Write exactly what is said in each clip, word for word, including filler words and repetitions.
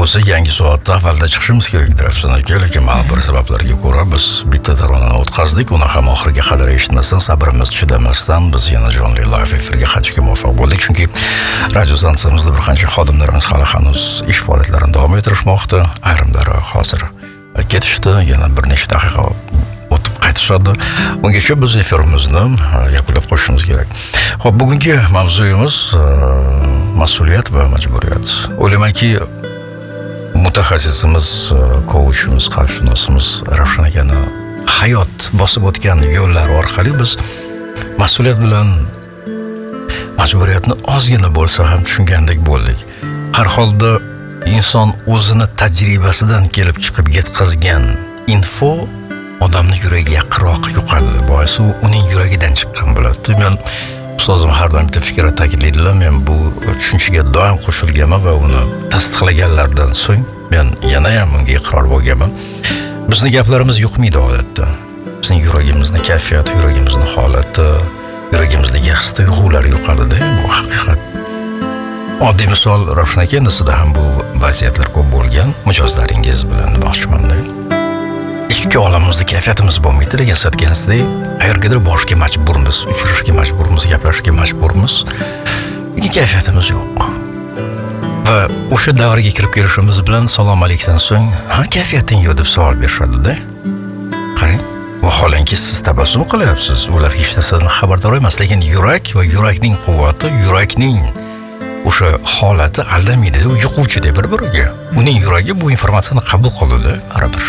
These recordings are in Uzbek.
o'zi yangi soatda avvalda chiqishimiz kerakdir Afson aka, lekin ma'lum bir sabablarga ko'ra biz bitta taronani o'tkazdik, uni ham oxiriga qadar eshitmasdan, sabrimiz chidamasdan biz yana jonli live efirga qaytishga muvaffaq bo'ldik, chunki radio stansiyamizda bir qancha xodimlarimiz hali hanuz ish faoliyatlarini davom ettirishmoqda, ayrimlari hozir ketishdi, yana bir necha daqiqa o'tib qaytishadi. Ungacha biz efirimizni yakunlab qo'yishimiz kerak. Xo'p, bugungi mavzuyimiz mas'uliyat va majburiyat. O'ylaymanki, mutaxassisimiz, coachimiz, qalbshunosimiz Ravshan akani hayot bosib o'tgan yo'llar orqali biz mas'uliyat bilan majburiyatni ozgina bo'lsa ham tushungandek bo'ldik. Har holda inson o'zini tajribasidan kelib chiqib yetkazgan info odamning yuragiga yaqinroq yuqadi. Boisi u uning yuragidan chiqqan bo'ladi. Men ustozim har doim bitta fikrni ta'kidlaydilar. Men bu tushunchaga doim qo'shilganman va uni tasdiqlaganlardan so'ng men yana ham unga iqror bo'lganman. Bizning gaplarimiz yuqmaydi odatda. Bizning yuragimizning kayfiyati, yuragimizning holati, yuragimizdagi his-tuyg'ular yuqadi-da, bu haqiqat. Oddiy misol, Ravshan aka, sizda ham bu vaziyatlar ko'p bo'lgan, mijozlaringiz bilan demoqchiman-da. Ikki olamimizda kayfiyatimiz bo'lmaydi, lekin siz aytganingizdek, qayergadir borishga majburmiz, uchrashishga majburmiz, gaplashishga majburmiz. Lekin kayfiyatimiz yo'q. Va o'sha davrga kirib kelishimiz bilan salom alaykumdan so'ng, "Ha, kayfiyating yo'q" deb savol berishadi-da. Qarang, vaholanki siz tabassum qilyapsiz, ular hech narsadan xabardor emas, lekin yurak va yurakning quvvati, yurakning o'sha holati aldamaydi, u yuquvchi-da bir-biriga. Uning yuragi bu informatsiyani qabul qiladi, baribir.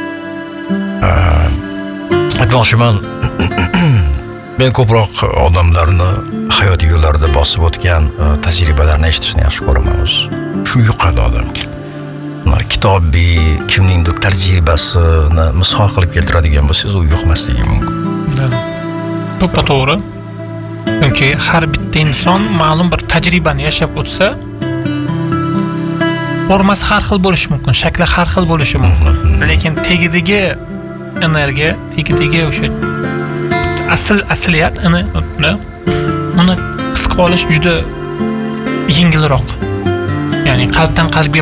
Aytmoqchiman, men ko'proq odamlarni hayot yo'llarida bosib o'tgan tajribalarni eshitishni yaxshi ko'raman o'zi. Shu yuqadi odamga. Kitobiy, kimningdir tajribasini misol qilib keltiradigan bo'lsangiz, u yuqmasligi mumkin. To'ppa-to'g'ri. Chunki har bitta inson ma'lum bir tajribani yashab o'tsa, formasi har xil bo'lishi mumkin, shakli har xil bo'lishi mumkin. Lekin tagidagi energiya, tagidagi o'sha asl asliyat uni uni his qilish juda yengilroq. Ya'ni qalbdan qalbga